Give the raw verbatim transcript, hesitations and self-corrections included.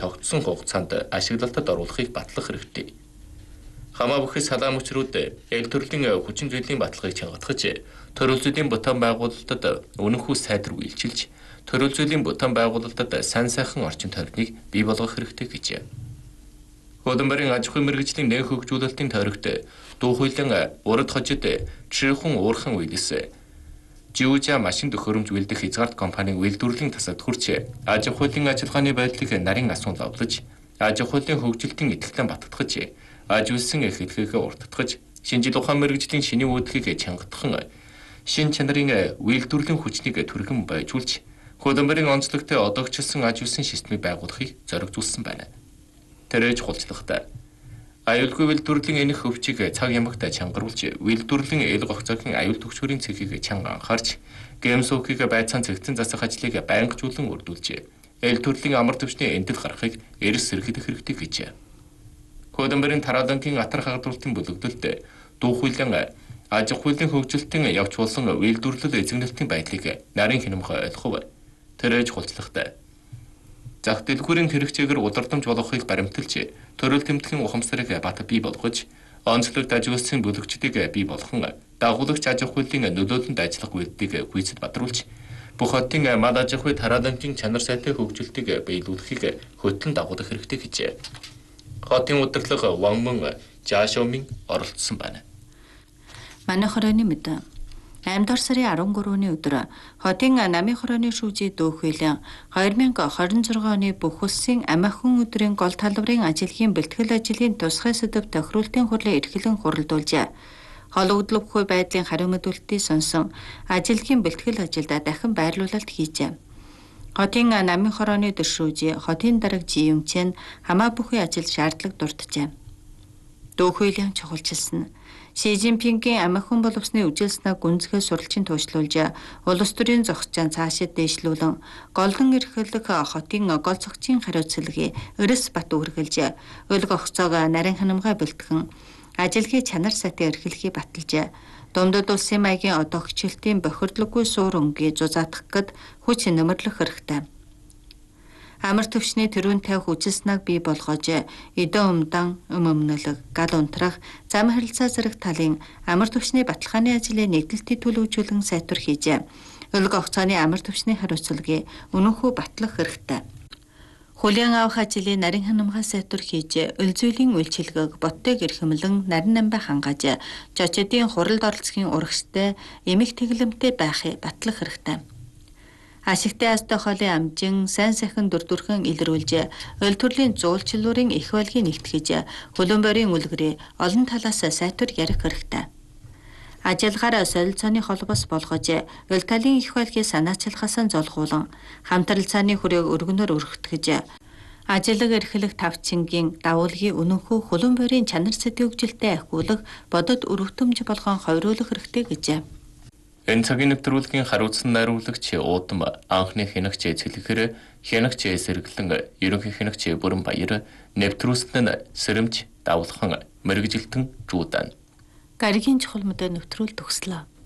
тогтсон хугацаанд ашиглалтад оруулахыг батлах хэрэгтэй. Хамаа бүхий салаам хүчрүүд эл төрлийн хүчин зүйлийн баталгааг чангатгаж, төрөл зүйлийн бутан байгуулалтад үнэнхүү сайдар үйлчилж, төрөл зүйлийн бутан байгуулалтад сайн сайхан орчин тойрныг бий болгох хэрэгтэй гэж. Хөдөлмөрийн аж ахуйн мэргэжлийн нэн хөгжүүлэлтийн тойрогт дуу хуулийн урд хожид чихэн уурхан үйлс Жиужа машин төхөөрөмж үйлдэх хязгаарт компанийн үйлдвэрлэлийн тасад хүрч аж ахуйн ажиллагааны байдлыг нарийн асуун лавлаж, аж ахуйн хөгжилтийн итгэлтэй баттгаж, аж үйлсэн эхлэлгээ уртдгаж, шинжил ухаан мэргэжлийн шинийн үүдхийг чангатхан, шин чанарын үйлдвэрлэлийн хүчнийг түргэн байжуулж, хөдөлмөрийн онцлогтой одоогчлсон аж үйлсэн системийг байгуулахыг зоригжуулсан байна. Тэрэж хулцлагтай аюулгүй үйлдвэрлэлийн энэх өвчийг цаг ямагт чангаруулж, үйлдвэрлэлийн эл гогцоогийн аюул төгсгөрийн цэгийг чанга анхаарч, гэмсүүхийг байцаан цэгцэн засах ажлыг байнгажуулан үрдүүлж, эл төрлийн амар төвчний эндэл гарахыг эрс сэргийлэх хэрэгтэй гэж. Хөдөлмөрийн тараалангийн атар хагадуултын бүлэгдэлд дуу хуулийн аж ахуйн хөгжилтийн явж болсон үйлдвэрлэл эзэмнэлтийн байдлыг нарийн хянамга ойлгов. Тэрэж хулцлагтай зах дэлгүүрийн хэрэгцээгээр удирдамж болгохыг баримталж, төрөл тэмдгийн ухамсарыг бат бий болгож, онцлогт аж үйлсийн бүлэгчдийг бий болгон, дагуулагч аж ахуйн нөлөөлөлд ажиллах үйлдэлийг гүйцэд бадруулж, бүх хотын мал аж ахуй тараалангийн чанар сайтай хөгжилтийг биелүүлэхийг хөтлөн дагуулах хэрэгтэй гэж. Хотын удирдлага Ванмөн Жаашомын оролцсон байна. Манай хорооны мэдээ аймд дор сарын арван гурваны өдөр хотын намын хорооны шүүжийн дуу хуулийн хоёр мянга хорин зургаан оны бүх улсын амиахан өдрийн гол талбарын ажлын бэлтгэл ажлын тусгай сэдэв тохируултын хурлын эрхлэн хуралдуулжээ. Хологдлоггүй байдлын хариу мэдүүлэлтийг сонсон ажлын бэлтгэл ажилдаа дахин байрлуулалт хийжээ. Хотын намын хорооны дэвшүүжийн хотын дарга Жиюмчэн хамаа бүхий ажил шаардлага дурджээ. Дуу хуулийн чухалчилсан Ши Жинпингийн амиахан боловсны үжилснээ гүнзгий суралцын туушлуулж, улс төрийн зохицон цаашид дээшлүүлэн, голдон эрхлэх хотын гол зохицын хариуцлагыг өрөс бат үргэлж, өл гогцоог нарийн ханамгай бэлтгэн, ажилгийн чанар сайтай эрхлэхийг баталж, дундад улсын маягийн одоогчлтын бохирдлоггүй суур өнгийг зузаатах гэд хүч нэмэрлэх хэрэгтэй. Амар төвчний төрүүн тавих үжилснэг бий болгож, эдэн умдан, өм өмнөлөг, гал унтрах, зам харилцаа зэрэг талын амар төвчний баталгааны ажлыг нэгдэлтийн төлөвлөжүүлэн сайтар хийжээ. Өл гогцооны амар төвчний хариуцлагыг үнэнхүү батлах хэрэгтэй. Хүлээн авах ажлыг нарийн ханамгай сайтар хийж, өл зүйлийн үйлчилгээг боттойг эрхэмлэн нарийн намбай хангааж, жочдын хуралд оролцохын урагштай, эмх тэглэмтэй байхыг батлах хэрэгтэй. Ашигтай астай хоолын амжин сайн сайхан дүрдүрхэн илрүүлж, өл төрлийн зуулчлуурын их байлгийг нэгтгэж, хөлбөмбөрийн үлгэрээ олон талаас сайтар ярих хэрэгтэй. Ажилгаар солилцооны холбоос болгож, өл талын их байлгийг санаачилгаас золгуулан, хамтралцааны хүрээг өргөнөөр өргөтгөж, ажлыг эрхлэх тавчингийн давуулгын үнэнхүү хөлбөмбөрийн чанар сэтгэвжилтэй ахиулах бодод өрөвтөмж болгон хойруулах хэрэгтэй гэж. Энэ цагийн нэвтрүүлгийн хариуцсан найруулагч Уудам анхны хянагч Цэлэхэр, хянагч Сэргэлэн, ерөнхий хянагч Бүрэн Баяр, нэвтрүүлсэн нь Сэрэмж Давлхан, мэргэжилтэн Жуудан. Гаригийн чухал мэдээ нэвтрүүл төгслөө.